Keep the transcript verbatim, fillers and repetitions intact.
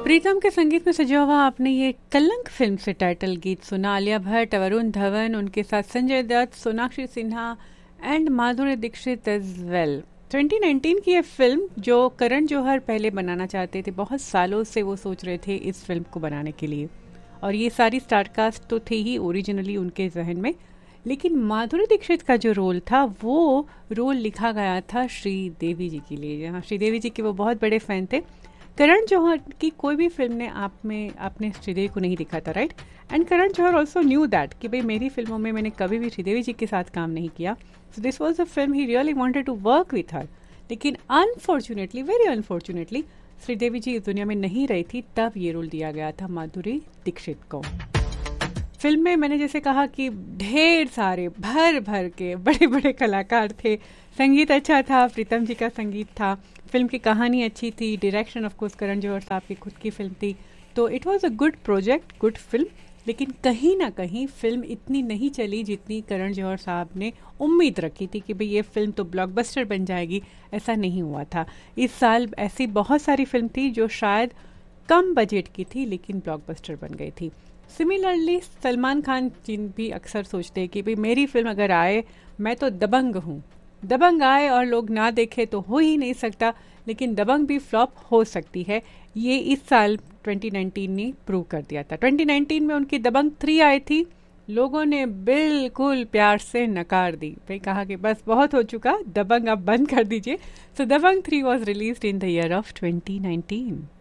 प्रीतम के संगीत में सजा हुआ आपने ये कलंक फिल्म से टाइटल गीत सुना। आलिया भट्ट, वरुण धवन, उनके साथ Sanjay Dutt, Sonakshi Sinha and Madhuri Dixit as well. Twenty nineteen की ये फिल्म जो करण जौहर पहले बनाना चाहते थे, बहुत सालों से वो सोच रहे थे इस फिल्म को बनाने के लिए, और ये सारी स्टारकास्ट तो थी ही ओरिजिनली उनके जहन में, लेकिन माधुरी दीक्षित का जो रोल था वो रोल लिखा गया था श्रीदेवी जी के लिए। जहाँ श्रीदेवी जी के वो बहुत बड़े फैन थे। करण जौहर की कोई भी फिल्म ने आप में आपने श्रीदेवी को नहीं दिखा था, right? And Karan Johar also knew that कि भाई मेरी फिल्मों में मैंने कभी भी श्रीदेवी जी के साथ काम नहीं किया, so this was a film he really wanted to work with her. लेकिन अनफॉर्चुनेटली, वेरी अनफॉर्चुनेटली, श्रीदेवी जी इस दुनिया में नहीं रही थी, तब ये रोल दिया गया था माधुरी दीक्षित को। फिल्म में मैंने जैसे कहा कि ढेर सारे भर भर के बड़े बड़े कलाकार थे, संगीत अच्छा था, प्रीतम जी का संगीत था, फिल्म की कहानी अच्छी थी, direction of course Karan Johar साहब की खुद की फिल्म थी, तो it was a good project, good film. लेकिन कहीं ना कहीं फिल्म इतनी नहीं चली जितनी करण जौहर साहब ने उम्मीद रखी थी कि भाई ये फिल्म तो ब्लॉकबस्टर बन जाएगी। ऐसा नहीं हुआ था। इस साल ऐसी बहुत सारी फिल्म थी जो शायद कम बजट की थी लेकिन ब्लॉकबस्टर बन गई थी। सिमिलरली सलमान खान जी भी अक्सर सोचते हैं कि भाई मेरी फिल्म अगर आए, मैं तो दबंग हूँ, दबंग आए और लोग ना देखे तो हो ही नहीं सकता, लेकिन दबंग भी फ्लॉप हो सकती है। ये इस साल ट्वेंटी नाइनटीन ने प्रूव कर दिया था। ट्वेंटी नाइनटीन में उनकी दबंग थ्री आई थी, लोगों ने बिल्कुल प्यार से नकार दी, भाई कहा कि बस बहुत हो चुका, दबंग आप बंद कर दीजिए। सो दबंग three was released in the year of twenty nineteen.